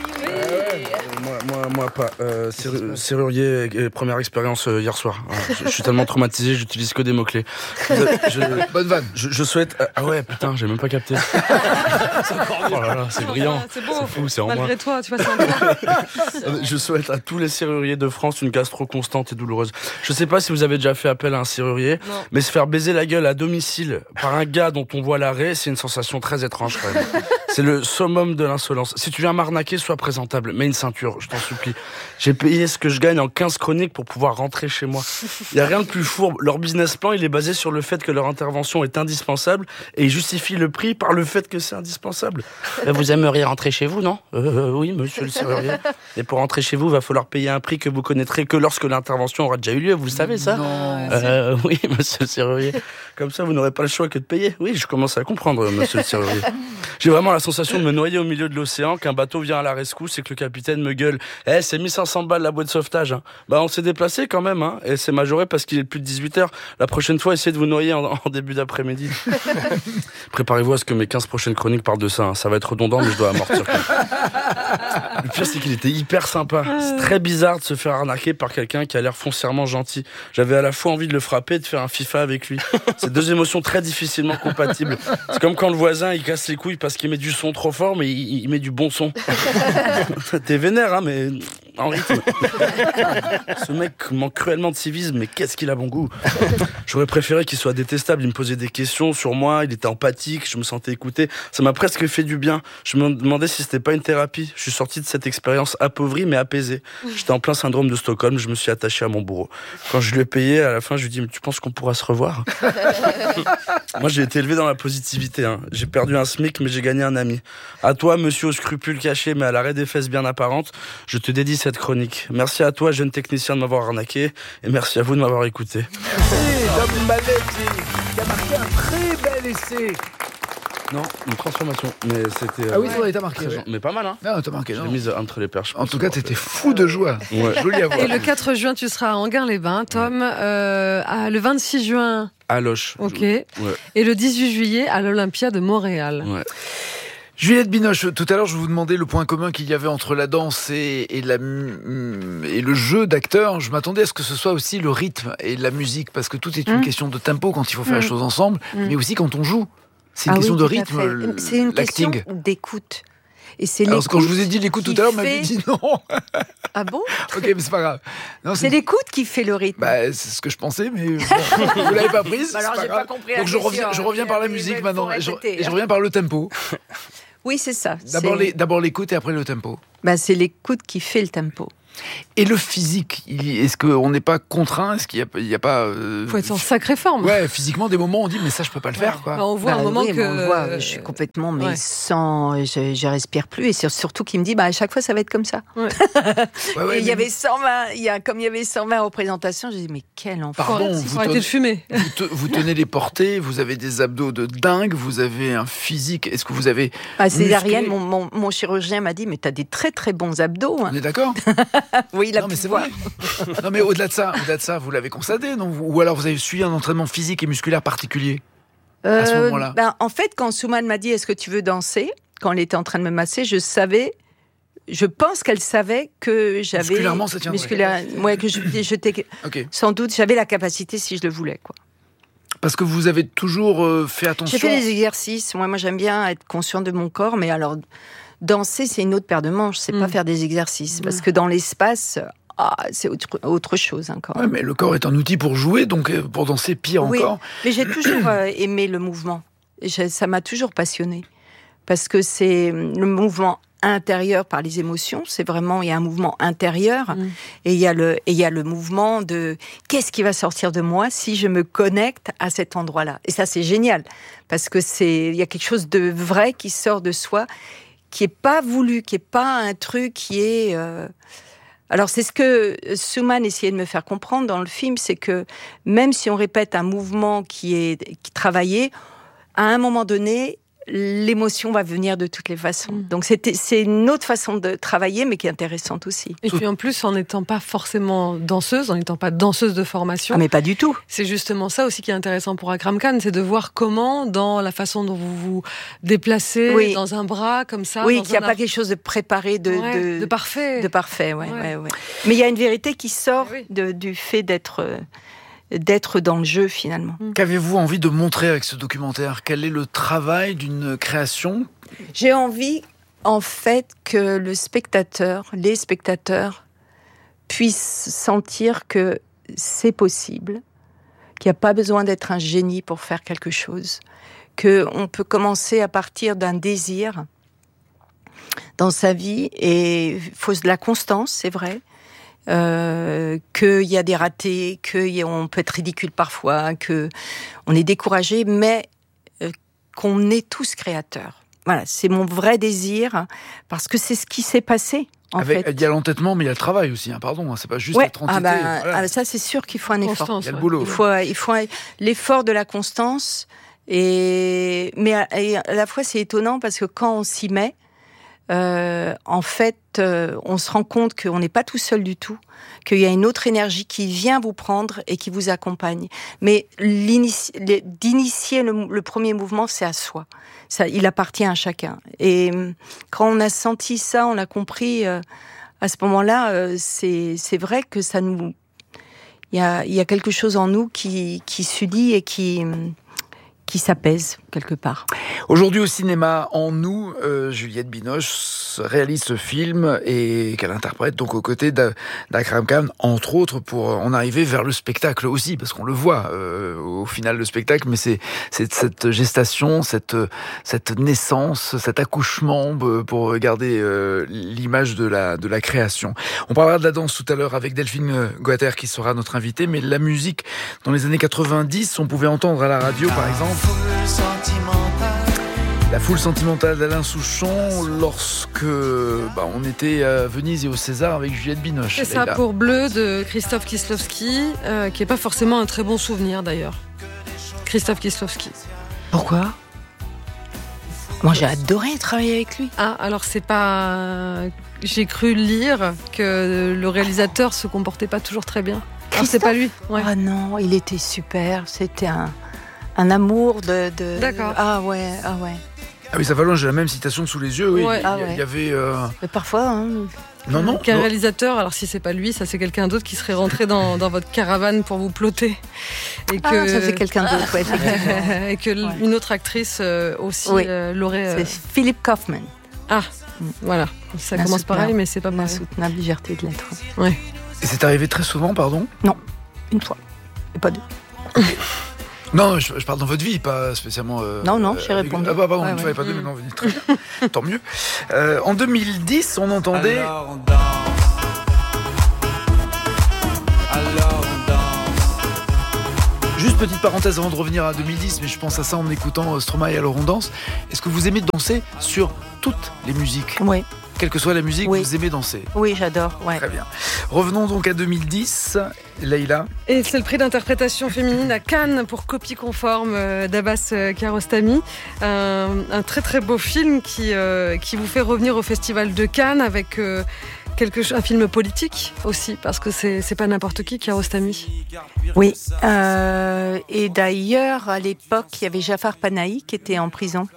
S7: Moi pas. Serrurier, première expérience hier soir. Je suis tellement traumatisé, j'utilise que des mots-clés.
S1: Bonne vanne.
S7: Je souhaite... Ah ouais, putain, j'ai même pas capté. Oh là là, c'est brillant.
S2: C'est beau.
S7: C'est fou, c'est en moi.
S2: Malgré toi, tu vois, c'est en toi.
S7: Je souhaite à tous les serruriers de France une gastro constante et douloureuse. Je sais pas si vous avez déjà fait appel à un serrurier, mais se faire baiser la gueule à domicile par un gars dont on voit l'arrêt, c'est une sensation très étrange quand même. C'est le summum de l'insolence. Si tu viens m'arnaquer, sois présentable. Mets une ceinture, je t'en supplie. J'ai payé ce que je gagne en 15 chroniques pour pouvoir rentrer chez moi. Il n'y a rien de plus fourbe. Leur business plan, il est basé sur le fait que leur intervention est indispensable et ils justifient le prix par le fait que c'est indispensable. Vous aimeriez rentrer chez vous, non? Oui, monsieur le serrurier. Et pour rentrer chez vous, il va falloir payer un prix que vous connaîtrez que lorsque l'intervention aura déjà eu lieu. Vous savez ça?
S1: Non.
S7: Oui, monsieur le serrurier. Comme ça, vous n'aurez pas le choix que de payer. Oui, je commence à comprendre, monsieur le serrurier. J'ai vraiment la sensation de me noyer au milieu de l'océan, qu'un bateau vient à la rescousse et que le capitaine me gueule. C'est 1500 balles la boîte de sauvetage. Hein. On s'est déplacé quand même, hein, et c'est majoré parce qu'il est plus de 18h. La prochaine fois, essayez de vous noyer en début d'après-midi. Préparez-vous à ce que mes 15 prochaines chroniques parlent de ça. Hein. Ça va être redondant, mais je dois amortir. Le pire, c'est qu'il était hyper sympa. C'est très bizarre de se faire arnaquer par quelqu'un qui a l'air foncièrement gentil. J'avais à la fois envie de le frapper et de faire un FIFA avec lui. C'est deux émotions très difficilement compatibles. C'est comme quand le voisin, il casse les couilles parce qu'il met du son trop fort, mais il met du bon son. T'es vénère, hein, mais en rythme. Ce mec manque cruellement de civisme, mais qu'est-ce qu'il a bon goût. J'aurais préféré qu'il soit détestable. Il me posait des questions sur moi, il était empathique, je me sentais écouté. Ça m'a presque fait du bien. Je me demandais si c'était pas une thérapie. Je suis sorti de cette expérience appauvrie mais apaisée. J'étais en plein syndrome de Stockholm, je me suis attaché à mon bourreau. Quand je lui ai payé, à la fin, je lui ai dit, mais tu penses qu'on pourra se revoir? Moi, j'ai été élevé dans la positivité. J'ai perdu un SMIC, mais j'ai gagné un ami. À toi, monsieur aux scrupules cachés, mais à l'arrêt des fesses bien apparentes, je te dédie cette chronique. Merci à toi, jeune technicien, de m'avoir arnaqué, et merci à vous de m'avoir écouté.
S1: Merci, Dom Maletti, qui a marqué un très bel essai.
S7: Non, une transformation, mais c'était...
S1: Ah oui, c'est vrai, t'as marqué.
S7: Ouais. Mais pas mal, hein.
S1: Non, t'as marqué,
S7: Je
S1: non.
S7: l'ai mise entre les perches.
S1: En tout cas, t'étais fou de joie.
S7: Ouais.
S1: Joli à voir.
S2: Et le 4 juin, tu seras à Enghien-les-Bains, Tom. Le 26 juin,
S7: À Loche.
S2: ok.
S7: Ouais.
S2: Et le 18 juillet, à l'Olympia de Montréal.
S7: Ouais.
S1: Juliette Binoche, tout à l'heure, je vous demandais le point commun qu'il y avait entre la danse et le jeu d'acteur. Je m'attendais à ce que ce soit aussi le rythme et la musique, parce que tout est une question de tempo quand il faut faire les choses ensemble, mais aussi quand on joue. C'est une question de rythme,
S5: c'est une question
S1: l'acting.
S5: d'écoute. Et c'est
S1: Alors,
S5: l'écoute
S1: quand je vous ai dit l'écoute tout à l'heure, vous m'avez
S5: qui
S1: dit non.
S5: Ah bon?
S1: Ok, mais c'est pas grave. Non,
S5: C'est l'écoute qui fait le rythme.
S1: Bah, c'est ce que je pensais, mais bon, vous l'avez pas prise.
S5: Bah alors,
S1: c'est
S5: j'ai
S1: grave.
S5: pas compris la
S1: Donc je
S5: question.
S1: reviens par la
S5: Mais
S1: musique
S5: faut
S1: maintenant.
S5: répéter,
S1: Et je reviens par le tempo.
S5: Oui, c'est ça.
S1: D'abord l'écoute et après le tempo.
S5: Bah, c'est l'écoute qui fait le tempo.
S1: Et le physique, est-ce qu'on n'est pas contraint? Est-ce qu'il y a pas...
S2: Faut être en sacrée forme.
S1: Ouais, physiquement, des moments où on dit mais ça je peux pas le faire, quoi.
S2: Bah, on voit un moment
S5: oui,
S2: que
S5: mais on voit, je suis complètement mais
S2: ouais.
S5: sans, je respire plus et c'est surtout qu'il me dit à chaque fois ça va être comme ça.
S1: Ouais,
S5: Et il y
S1: mais
S5: avait 120, comme il y avait 120 représentations, j'ai dit mais quel enfer.
S1: Pardon,
S2: faut arrêter de fumer.
S1: vous tenez les portées, vous avez des abdos de dingue, vous avez un physique. Est-ce que vous avez
S5: C'est
S1: musclé
S5: Ariel, mon chirurgien m'a dit mais t'as des très très bons abdos.
S1: On est d'accord?
S5: Oui, il a
S1: Non, mais
S5: pu
S1: c'est
S5: voir.
S1: vrai. Non, mais au-delà de ça, vous l'avez constaté, non? Ou alors vous avez suivi un entraînement physique et musculaire particulier à ce moment-là?
S5: En fait, quand Soumane m'a dit est-ce que tu veux danser, quand elle était en train de me masser, je pense qu'elle savait que j'avais
S1: Musculairement, ça tiendrait.
S5: Ouais, que j'étais
S1: Ok.
S5: sans doute j'avais la capacité si je le voulais, quoi.
S1: Parce que vous avez toujours fait attention.
S5: J'ai fait des exercices. Moi, j'aime bien être conscient de mon corps, mais alors danser, c'est une autre paire de manches. C'est pas faire des exercices, parce que dans l'espace, c'est autre chose encore.
S1: Ouais, mais le corps est un outil pour jouer, donc pour danser pire
S5: Oui,
S1: encore.
S5: mais j'ai toujours aimé le mouvement. Ça m'a toujours passionnée. Parce que c'est le mouvement intérieur par les émotions. C'est vraiment, il y a un mouvement intérieur. Et il y a le mouvement de qu'est-ce qui va sortir de moi si je me connecte à cet endroit-là. Et ça, c'est génial. Parce que il y a quelque chose de vrai qui sort de soi, qui est pas voulu, qui est pas un truc qui est... Alors, c'est ce que Soumane essayait de me faire comprendre dans le film, c'est que même si on répète un mouvement qui travaillé, à un moment donné, l'émotion va venir de toutes les façons. Donc, c'est une autre façon de travailler, mais qui est intéressante aussi.
S2: Et puis en plus, en n'étant pas forcément danseuse, en n'étant pas danseuse de formation,
S5: mais pas du tout.
S2: c'est justement ça aussi qui est intéressant pour Akram Khan, c'est de voir comment, dans la façon dont vous vous déplacez, dans un bras, comme ça...
S5: Oui, qu'il n'y a pas quelque chose de préparé,
S2: de parfait.
S5: De parfait, ouais. Mais il y a une vérité qui sort du fait d'être dans le jeu, finalement.
S1: Qu'avez-vous envie de montrer avec ce documentaire? Quel est le travail d'une création?
S5: J'ai envie, en fait, que les spectateurs puissent sentir que c'est possible, qu'il n'y a pas besoin d'être un génie pour faire quelque chose, qu'on peut commencer à partir d'un désir dans sa vie, et il faut de la constance, c'est vrai, qu'il y a des ratés, qu'on peut être ridicule parfois, qu'on est découragé, mais qu'on est tous créateurs. Voilà, c'est mon vrai désir, parce que c'est ce qui s'est passé.
S1: Il y a l'entêtement, mais il y a le travail aussi. Pardon, c'est pas juste être entêté.
S5: Ça, c'est sûr qu'il faut un effort.
S1: Il y a le boulot.
S5: Il faut l'effort de la constance. Mais à la fois, c'est étonnant parce que quand on s'y met, en fait, on se rend compte qu'on n'est pas tout seul du tout, qu'il y a une autre énergie qui vient vous prendre et qui vous accompagne. Mais d'initier le premier mouvement, c'est à soi. Ça, il appartient à chacun. Et quand on a senti ça, on a compris à ce moment-là, c'est vrai que ça nous... Il y a quelque chose en nous qui s'unit et qui s'apaise quelque part.
S1: Aujourd'hui au cinéma, En nous, Juliette Binoche réalise ce film et qu'elle interprète donc aux côtés d'Akram Khan, entre autres, pour en arriver vers le spectacle aussi, parce qu'on le voit au final le spectacle, mais c'est cette gestation, cette naissance, cet accouchement pour garder l'image de la création. On parlera de la danse tout à l'heure avec Delphine Guater qui sera notre invitée, mais la musique dans les années 90, on pouvait entendre à la radio par exemple La foule sentimentale d'Alain Souchon lorsque on était à Venise et au César avec Juliette Binoche.
S2: C'est ça, pour Bleu de Krzysztof Kieślowski, qui n'est pas forcément un très bon souvenir d'ailleurs. Krzysztof Kieślowski.
S5: Pourquoi ? Moi j'ai adoré travailler avec lui.
S2: Ah, alors c'est pas... J'ai cru lire que le réalisateur se comportait pas toujours très bien. Alors c'est pas lui. Ouais.
S5: Ah non, il était super, c'était un amour de...
S2: D'accord.
S5: Ah ouais.
S1: Ah oui, ça va loin, j'ai la même citation sous les yeux, oui.
S2: Ouais.
S1: Il y avait...
S5: Mais parfois...
S1: Non.
S2: Qu'un réalisateur, alors si c'est pas lui, ça c'est quelqu'un d'autre qui serait rentré dans votre caravane pour vous plotter. Et que...
S5: ça c'est quelqu'un d'autre, ouais, effectivement.
S2: Et que une autre actrice aussi l'aurait...
S5: C'est Philip Kaufman.
S2: Ah, voilà. Ça commence pareil, mais c'est pas pareil.
S5: Insoutenable légèreté de l'être.
S2: Ouais.
S1: Et c'est arrivé très souvent, pardon ?
S5: Non, une fois. Et pas deux.
S1: Non, je parle dans votre vie, pas spécialement...
S5: Non, j'ai répondu.
S1: Ah bah pardon, une fois et pas deux, mais non, très bien. Tant mieux. En 2010, on entendait... Alors on danse. Juste petite parenthèse avant de revenir à 2010, mais je pense à ça en écoutant Stromae et Alors on danse. Est-ce que vous aimez danser sur toutes les musiques ?
S5: Oui.
S1: Quelle que soit la musique, vous aimez danser ?
S5: Oui, j'adore. Ouais.
S1: Très bien. Revenons donc à 2010. Leïla.
S2: Et c'est le prix d'interprétation féminine à Cannes pour Copie conforme d'Abbas Kiarostami. Un très très beau film qui vous fait revenir au Festival de Cannes avec un film politique aussi, parce que c'est pas n'importe qui, Kiarostami.
S5: Oui. Et d'ailleurs, à l'époque, il y avait Jafar Panahi qui était en prison.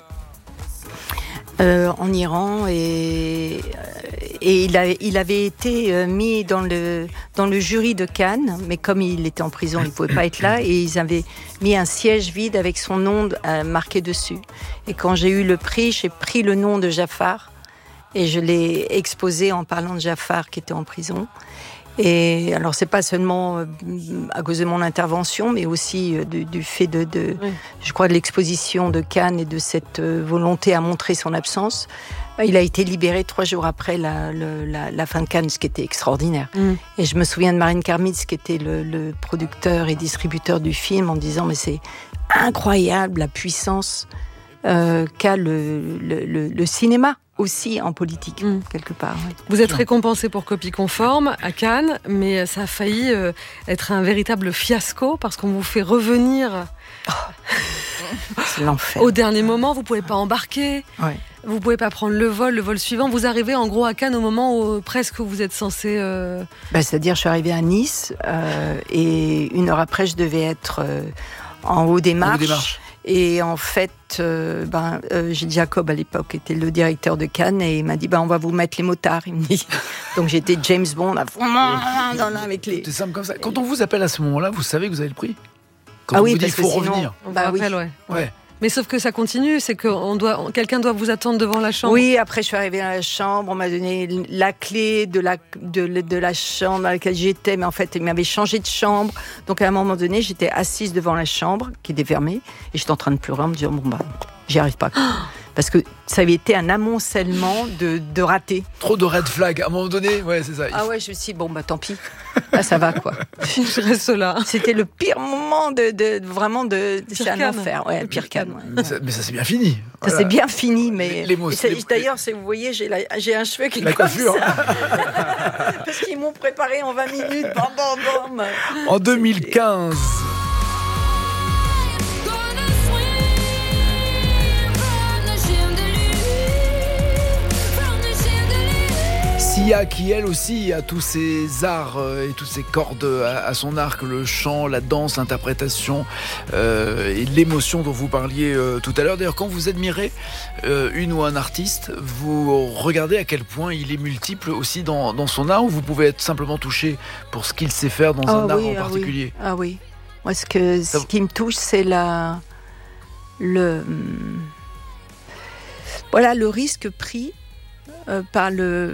S5: En Iran et il avait été mis dans le jury de Cannes, mais comme il était en prison, il pouvait pas être là, et ils avaient mis un siège vide avec son nom marqué dessus. Et quand j'ai eu le prix, j'ai pris le nom de Jafar et je l'ai exposé en parlant de Jafar qui était en prison. Et alors c'est pas seulement à cause de mon intervention, mais aussi du fait je crois, de l'exposition de Cannes et de cette volonté à montrer son absence. Il a été libéré 3 jours après la fin de Cannes, ce qui était extraordinaire. Et je me souviens de Marine Karmitz, qui était le producteur et distributeur du film, en disant mais c'est incroyable la puissance qu'a le cinéma. Aussi en politique, quelque part. Oui.
S2: Vous êtes récompensé pour Copie conforme à Cannes, mais ça a failli être un véritable fiasco parce qu'on vous fait revenir
S5: c'est l'enfer.
S2: Au dernier moment. Vous ne pouvez pas embarquer, vous ne pouvez pas prendre le vol suivant. Vous arrivez en gros à Cannes au moment où presque vous êtes censé...
S5: C'est-à-dire, je suis arrivée à Nice et 1 heure après, je devais être en haut des marches. Et en fait, Gilles Jacob à l'époque était le directeur de Cannes et il m'a dit on va vous mettre les motards. Il me dit. Donc j'étais James Bond avec les.
S1: C'est simple comme ça. Quand on vous appelle à ce moment-là, vous savez que vous avez le prix.
S5: Quand
S1: on
S5: oui,
S1: vous dit il faut
S5: sinon,
S1: revenir.
S2: On vous rappelle, ouais. Mais sauf que ça continue, c'est que quelqu'un doit vous attendre devant la chambre.
S5: Oui, après je suis arrivée dans la chambre, on m'a donné la clé de la chambre dans laquelle j'étais, mais en fait, il m'avait changé de chambre. Donc à un moment donné, j'étais assise devant la chambre, qui était fermée, et j'étais en train de pleurer en me disant, j'y arrive pas. Parce que ça avait été un amoncellement de ratés.
S1: Trop de red flag, à un moment donné, c'est ça.
S5: Ah ouais, je me suis dit, tant pis. Là, ça va, quoi.
S2: Je reste là.
S5: C'était le pire moment vraiment c'est un enfer. Ouais, le pire Cannes. Ouais.
S1: Mais ça s'est bien fini.
S5: Ça s'est bien fini, mais...
S1: D'ailleurs,
S5: vous voyez, j'ai un cheveu qui est
S1: la
S5: comme
S1: coiffure.
S5: Ça. Parce qu'ils m'ont préparé en 20 minutes. Bam.
S1: En 2015... Sia, qui elle aussi a tous ses arts et toutes ses cordes à son arc, le chant, la danse, l'interprétation et l'émotion dont vous parliez tout à l'heure. D'ailleurs, quand vous admirez une ou un artiste, vous regardez à quel point il est multiple aussi dans son art, ou vous pouvez être simplement touché pour ce qu'il sait faire dans un art en particulier.
S5: Ah oui. Moi, ce qui me touche, c'est Voilà le risque pris par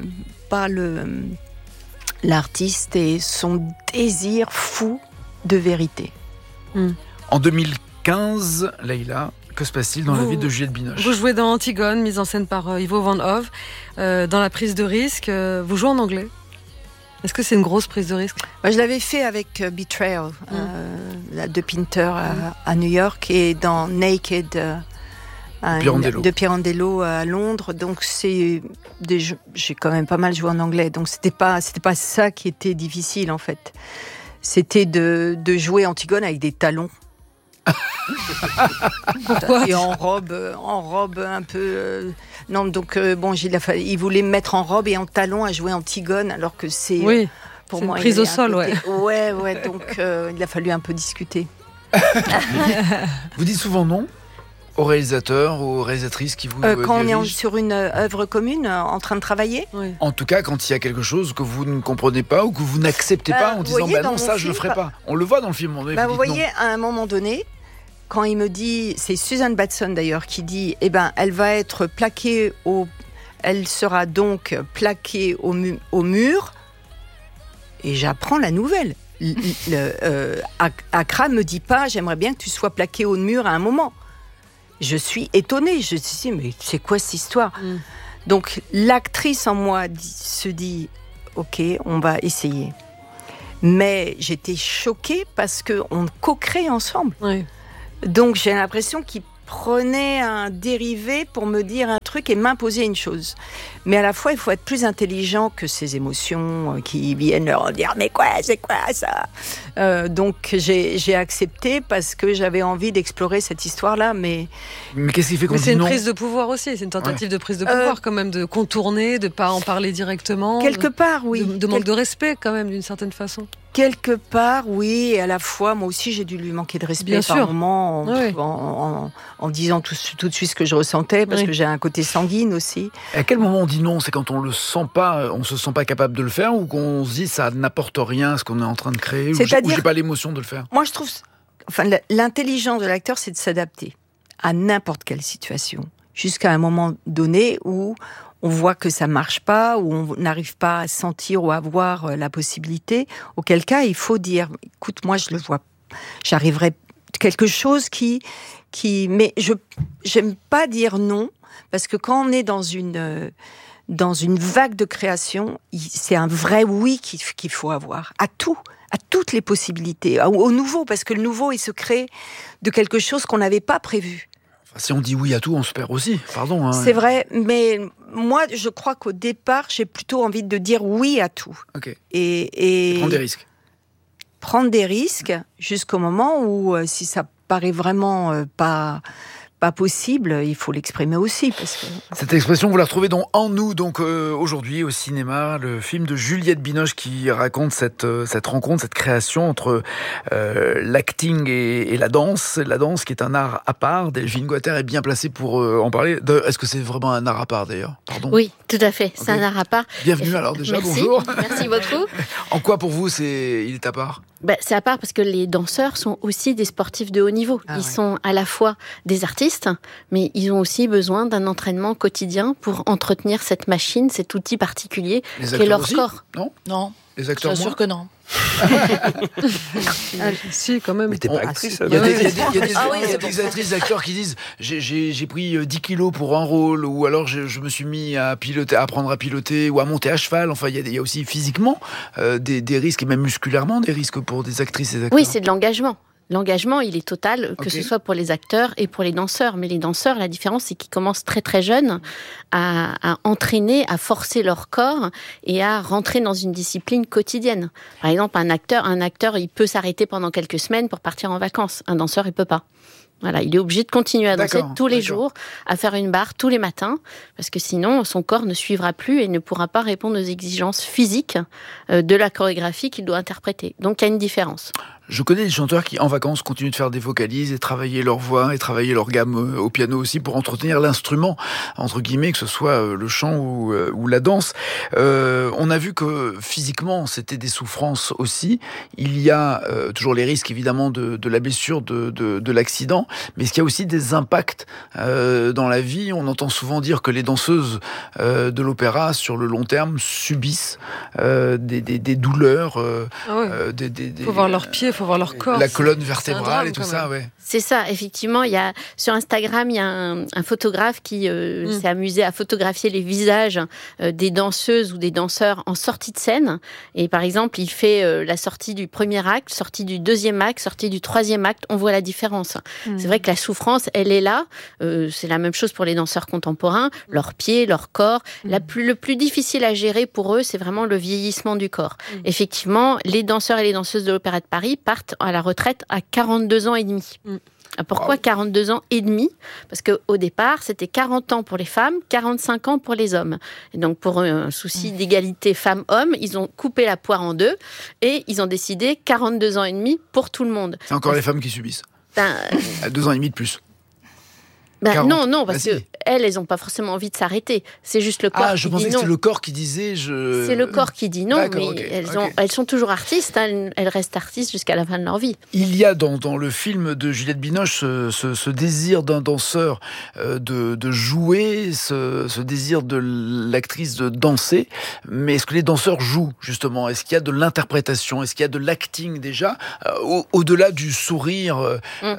S5: l'artiste et son désir fou de vérité.
S1: En 2015, Leïla, que se passe-t-il dans la vie de Juliette Binoche?
S2: Vous jouez dans Antigone, mise en scène par Ivo Van Hove, dans la prise de risque. Vous jouez en anglais. Est-ce que c'est une grosse prise de risque?
S5: Je l'avais fait avec Betrayal de Pinter à New York et dans Naked de Pirandello à Londres. Donc j'ai quand même pas mal joué en anglais. Donc c'était pas ça qui était difficile en fait. C'était de jouer Antigone avec des talons.
S2: Pourquoi?
S5: Et en robe un peu. Non, donc il voulait me mettre en robe et en talons à jouer Antigone, alors que c'est.
S2: Oui.
S5: Pour
S2: c'est
S5: moi,
S2: une prise au sol, ouais.
S5: Ouais. Donc il a fallu un peu discuter.
S1: Vous dites souvent non aux réalisateurs, aux réalisatrices qui vous
S5: quand on
S1: dirigent?
S5: est sur une œuvre commune, en train de travailler.
S2: Oui.
S1: En tout cas, quand il y a quelque chose que vous ne comprenez pas ou que vous n'acceptez pas en disant non, ça je le ferai pas. On le voit dans le film.
S5: Vous voyez, à un moment donné, quand il me dit, c'est Susan Batson d'ailleurs qui dit, elle va être plaquée elle sera donc plaquée au mur, et j'apprends la nouvelle. Accra me dit pas, j'aimerais bien que tu sois plaquée au mur à un moment. Je suis étonnée, je me dis, mais c'est quoi cette histoire? Donc l'actrice en moi se dit, ok, on va essayer. Mais j'étais choquée parce qu'on co-crée ensemble.
S2: Oui.
S5: Donc j'ai l'impression qu'il prenait un dérivé pour me dire un truc et m'imposer une chose. Mais à la fois, il faut être plus intelligent que ces émotions qui viennent leur dire « mais quoi, c'est quoi ça ?» Donc j'ai accepté parce que j'avais envie d'explorer cette histoire-là, mais
S1: qu'est-ce qui fait qu'on dit non?
S2: C'est une prise de pouvoir aussi, c'est une tentative de prise de pouvoir quand même, de contourner, de pas en parler directement.
S5: Quelque part, oui.
S2: De manque de respect quand même, d'une certaine façon.
S5: Quelque part, oui, et à la fois, moi aussi, j'ai dû lui manquer de respect par moments en disant tout de suite ce que je ressentais, parce que j'ai un côté sanguine aussi.
S1: À quel moment on dit non? C'est quand on se sent pas capable de le faire, ou qu'on se dit ça n'apporte rien à ce qu'on est en train de créer, ou j'ai pas l'émotion de le faire?
S5: Moi, je trouve, l'intelligence de l'acteur, c'est de s'adapter à n'importe quelle situation, jusqu'à un moment donné où on voit que ça marche pas, ou on n'arrive pas à sentir ou à voir la possibilité, auquel cas il faut dire, écoute, moi je le vois, j'arriverai quelque chose mais j'aime pas dire non, parce que quand on est dans une vague de création, c'est un vrai oui qu'il faut avoir, à toutes les possibilités, au nouveau, parce que le nouveau il se crée de quelque chose qu'on n'avait pas prévu.
S1: Si on dit oui à tout, on se perd aussi. Pardon.
S5: C'est vrai, mais moi, je crois qu'au départ, j'ai plutôt envie de dire oui à tout.
S1: Ok.
S5: Et
S1: prendre des risques.
S5: Prendre des risques jusqu'au moment où, si ça paraît vraiment pas possible, il faut l'exprimer aussi. Parce que...
S1: Cette expression, vous la retrouvez dans En nous, donc aujourd'hui au cinéma, le film de Juliette Binoche qui raconte cette rencontre, cette création entre l'acting et la danse. La danse qui est un art à part. Delphine Guater est bien placée pour en parler. Est-ce que c'est vraiment un art à part d'ailleurs? Pardon.
S8: Oui, tout à fait. C'est un art à part.
S1: Bienvenue alors déjà,
S8: Merci.
S1: Bonjour.
S8: Merci beaucoup.
S1: En quoi pour vous il est à part?
S8: C'est à part parce que les danseurs sont aussi des sportifs de haut niveau. Ils sont à la fois des artistes, mais ils ont aussi besoin d'un entraînement quotidien pour entretenir cette machine, cet outil particulier qu'est leur corps.
S6: Non.
S1: Les acteurs,
S6: bien sûr que non.
S2: Si, quand même.
S4: Mais t'es pas actrice.
S1: Il y a des actrices, des acteurs qui disent j'ai pris 10 kilos pour un rôle, ou alors je me suis mis à apprendre à piloter ou à monter à cheval. Enfin, il y a aussi physiquement des risques, et même musculairement des risques pour des actrices et des acteurs.
S8: Oui, c'est de l'engagement. L'engagement, il est total, que ce soit pour les acteurs et pour les danseurs. Mais les danseurs, la différence, c'est qu'ils commencent très très jeunes à entraîner, à forcer leur corps et à rentrer dans une discipline quotidienne. Par exemple, un acteur, il peut s'arrêter pendant quelques semaines pour partir en vacances. Un danseur, il peut pas. Voilà, il est obligé de continuer à danser tous les jours, à faire une barre tous les matins, parce que sinon, son corps ne suivra plus et ne pourra pas répondre aux exigences physiques de la chorégraphie qu'il doit interpréter. Donc, il y a une différence.
S1: Je connais des chanteurs qui, en vacances, continuent de faire des vocalises et travailler leur voix et travailler leur gamme au piano aussi pour entretenir l'instrument, entre guillemets, que ce soit le chant ou la danse. On a vu que physiquement, c'était des souffrances aussi. Il y a toujours les risques, évidemment, de la blessure, de l'accident, mais est-ce qu'il y a aussi des impacts dans la vie? On entend souvent dire que les danseuses de l'opéra, sur le long terme, subissent des douleurs.
S2: Faut voir leurs pieds, faut voir leur corps.
S1: La colonne vertébrale et tout ça, ouais.
S8: C'est ça, effectivement. Il y a, sur Instagram, il y a un photographe qui s'est amusé à photographier les visages des danseuses ou des danseurs en sortie de scène. Et par exemple, il fait la sortie du premier acte, sortie du deuxième acte, sortie du troisième acte. On voit la différence. C'est vrai que la souffrance, elle est là. C'est la même chose pour les danseurs contemporains. Leurs pieds, leur corps. Le plus difficile à gérer pour eux, c'est vraiment le vieillissement du corps. Effectivement, les danseurs et les danseuses de l'Opéra de Paris partent à la retraite à 42 ans et demi. Pourquoi 42 ans et demi? Parce qu'au départ, c'était 40 ans pour les femmes, 45 ans pour les hommes. Et donc, pour un souci d'égalité femmes-hommes, ils ont coupé la poire en deux et ils ont décidé 42 ans et demi pour tout le monde.
S1: C'est encore les femmes qui subissent. 2 ans et demi de plus.
S8: Non, parce que elles n'ont pas forcément envie de s'arrêter. C'est juste le corps qui dit non.
S1: Je pensais que c'était le corps qui disait...
S8: C'est le corps qui dit non, mais elles sont toujours artistes. Elles restent artistes jusqu'à la fin de leur vie.
S1: Il y a dans le film de Juliette Binoche ce désir d'un danseur de jouer, ce désir de l'actrice de danser. Mais est-ce que les danseurs jouent, justement? Est-ce qu'il y a de l'interprétation? Est-ce qu'il y a de l'acting déjà? Au-delà du sourire,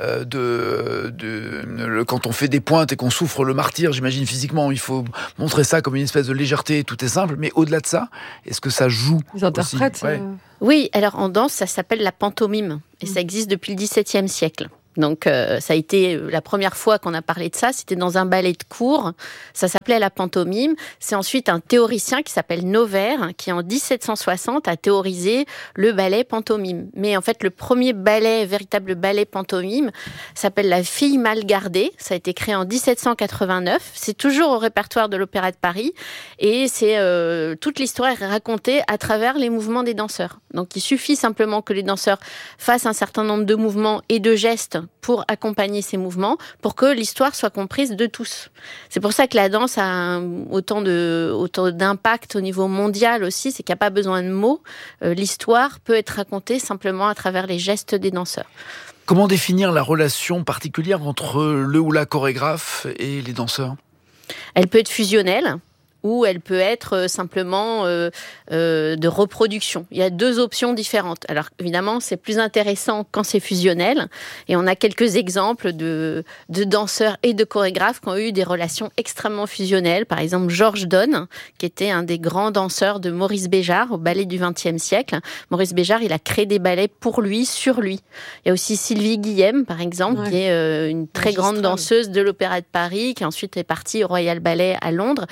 S1: quand on fait des pointes et qu'on souffre le martyre, j'imagine physiquement, il faut montrer ça comme une espèce de légèreté, tout est simple, mais au-delà de ça, est-ce que ça joue?
S2: Ils interprètent.
S8: Oui, alors en danse, ça s'appelle la pantomime, et ça existe depuis le XVIIe siècle. Donc ça a été la première fois qu'on a parlé de ça, c'était dans un ballet de cour, ça s'appelait la pantomime. C'est ensuite un théoricien qui s'appelle Noverre qui en 1760 a théorisé le ballet pantomime. Mais en fait le premier véritable ballet pantomime s'appelle La fille mal gardée, ça a été créé en 1789, c'est toujours au répertoire de l'Opéra de Paris et c'est toute l'histoire est racontée à travers les mouvements des danseurs. Donc il suffit simplement que les danseurs fassent un certain nombre de mouvements et de gestes pour accompagner ces mouvements, pour que l'histoire soit comprise de tous. C'est pour ça que la danse a autant d'impact au niveau mondial aussi, c'est qu'il n'y a pas besoin de mots. L'histoire peut être racontée simplement à travers les gestes des danseurs.
S1: Comment définir la relation particulière entre le ou la chorégraphe et les danseurs?
S8: Elle peut être fusionnelle, ou elle peut être simplement de reproduction. Il y a deux options différentes. Alors évidemment, c'est plus intéressant quand c'est fusionnel, et on a quelques exemples de danseurs et de chorégraphes qui ont eu des relations extrêmement fusionnelles. Par exemple, Georges Donne, qui était un des grands danseurs de Maurice Béjart au ballet du XXe siècle. Maurice Béjart, il a créé des ballets pour lui, sur lui. Il y a aussi Sylvie Guillem, par exemple, qui est une très grande danseuse de l'Opéra de Paris, qui ensuite est partie au Royal Ballet à Londres,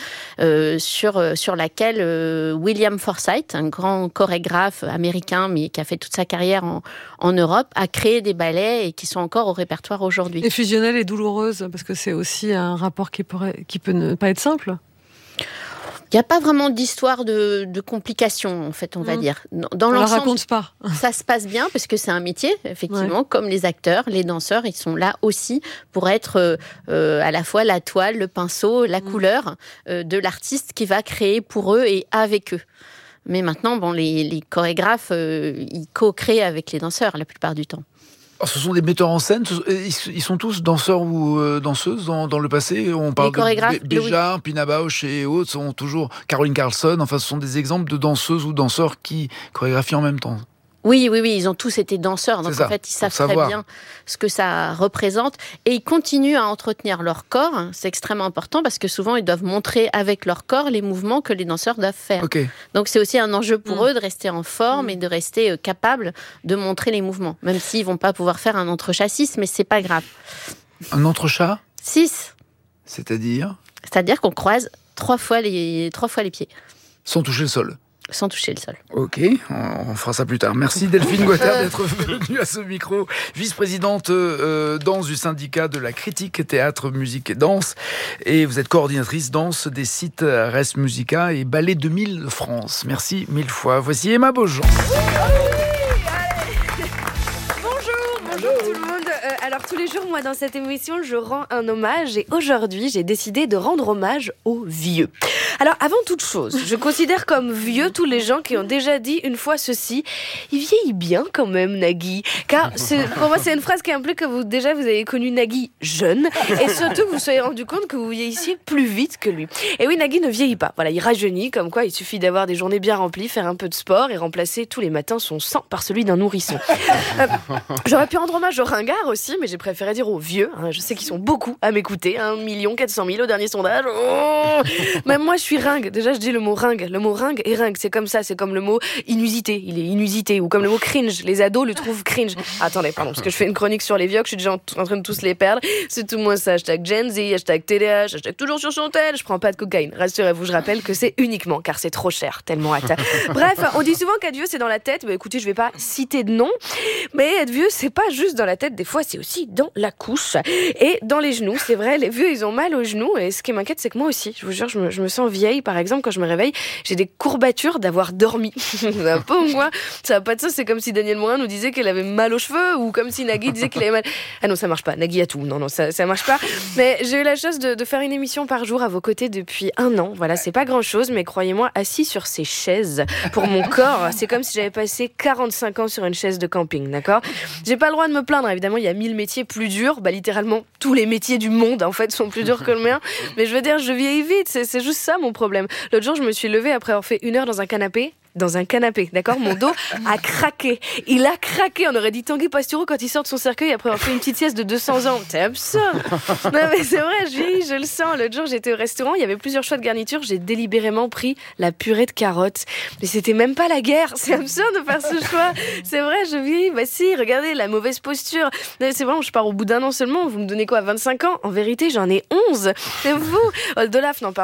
S8: sur laquelle William Forsythe, un grand chorégraphe américain, mais qui a fait toute sa carrière en Europe, a créé des ballets et qui sont encore au répertoire aujourd'hui.
S2: Et fusionnelle et douloureuse, parce que c'est aussi un rapport qui peut ne pas être simple.
S8: Il n'y a pas vraiment d'histoire de complications, en fait, on va dire. Dans l'ensemble,
S2: on la raconte pas.
S8: Ça se passe bien, parce que c'est un métier, effectivement, comme les acteurs, les danseurs, ils sont là aussi pour être à la fois la toile, le pinceau, la couleur de l'artiste qui va créer pour eux et avec eux. Mais maintenant, les chorégraphes, ils co-créent avec les danseurs la plupart du temps.
S1: Alors, ce sont des metteurs en scène, ils sont tous danseurs ou danseuses dans le passé. On parle de Béjart, Pina Bausch et autres, sont toujours Caroline Carlson. Enfin, ce sont des exemples de danseuses ou danseurs qui chorégraphient en même temps.
S8: Oui, ils ont tous été danseurs, donc en fait, ils savent très bien ce que ça représente. Et ils continuent à entretenir leur corps, c'est extrêmement important, parce que souvent, ils doivent montrer avec leur corps les mouvements que les danseurs doivent faire. Okay. Donc c'est aussi un enjeu pour eux de rester en forme et de rester capables de montrer les mouvements, même s'ils vont pas pouvoir faire un entrechat 6, mais c'est pas grave.
S1: Un entrechat
S8: 6.
S1: C'est-à-dire
S8: qu'on croise 3 fois les pieds.
S1: Sans toucher le sol.
S8: Sans toucher le sol.
S1: Ok, on fera ça plus tard. Merci Delphine Guattard d'être venue à ce micro, vice-présidente danse du syndicat de la critique théâtre, musique et danse. Et vous êtes coordinatrice danse des sites Res Musica et Ballet 2000 France. Merci 1000 fois. Voici Emma Beaujean.
S3: tous les jours, moi, dans cette émission, je rends un hommage et aujourd'hui, j'ai décidé de rendre hommage aux vieux. Alors, avant toute chose, je considère comme vieux tous les gens qui ont déjà dit une fois ceci. Il vieillit bien quand même, Nagui. Car pour moi, c'est une phrase qui implique que vous avez connu Nagui jeune et surtout que vous soyez rendu compte que vous vieillissiez plus vite que lui. Et oui, Nagui ne vieillit pas. Voilà, il rajeunit, comme quoi il suffit d'avoir des journées bien remplies, faire un peu de sport et remplacer tous les matins son sang par celui d'un nourrisson. J'aurais pu rendre hommage aux ringards aussi, mais j'ai préféré dire aux vieux. Je sais qu'ils sont beaucoup à m'écouter. 1 400 000 au dernier sondage. Oh, même moi, je suis ringue. Déjà, je dis le mot ringue. Le mot ringue et ringue, c'est comme ça. C'est comme le mot inusité. Il est inusité. Ou comme le mot cringe. Les ados le trouvent cringe. Attendez, pardon, parce que je fais une chronique sur les vieux, que je suis déjà en train de tous les perdre. C'est tout moi ça. Hashtag Gen Z, hashtag TDH, hashtag toujours sur son tel. Je prends pas de cocaïne. Rassurez-vous, je rappelle que c'est uniquement car c'est trop cher. Tellement hâte. Bref, on dit souvent qu'être vieux, c'est dans la tête. Bah, écoutez, je vais pas citer de nom, mais être vieux, c'est pas juste dans la tête. Des fois, c'est aussi dans la couche et dans les genoux. C'est vrai, les vieux, ils ont mal aux genoux. Et ce qui m'inquiète, c'est que moi aussi, je vous jure, je me sens vieille. Par exemple, quand je me réveille, j'ai des courbatures d'avoir dormi. Un peu, moi. Ça va pas de ça. C'est comme si Danielle Morin nous disait qu'elle avait mal aux cheveux ou comme si Nagui disait qu'il avait mal. Ah non, ça marche pas. Nagui a tout. Non, ça marche pas. Mais j'ai eu la chance de faire une émission par jour à vos côtés depuis 1 an. Voilà, c'est pas grand chose, mais croyez-moi, assis sur ces chaises, pour mon corps, c'est comme si j'avais passé 45 ans sur une chaise de camping, d'accord ? J'ai pas le droit de me plaindre, évidemment, il y a 1000 métiers plus durs. Littéralement, tous les métiers du monde, en fait, sont plus durs que le mien. Mais je veux dire, je vieillis vite, c'est juste ça mon problème. L'autre jour, je me suis levée après avoir fait 1 heure dans un canapé, d'accord ? Mon dos a craqué. Il a craqué. On aurait dit Tanguy Pastureau quand il sort de son cercueil après avoir fait une petite sieste de 200 ans. C'est absurde. Non, mais c'est vrai, je le sens. L'autre jour, j'étais au restaurant, il y avait plusieurs choix de garniture. J'ai délibérément pris la purée de carottes. Mais c'était même pas la guerre. C'est absurde de faire ce choix. C'est vrai, je vieillis. Bah si, regardez, la mauvaise posture. C'est vrai, je pars au bout d'1 an seulement. Vous me donnez quoi, 25 ans ? En vérité, j'en ai 11. C'est vous. Olaf n'en parle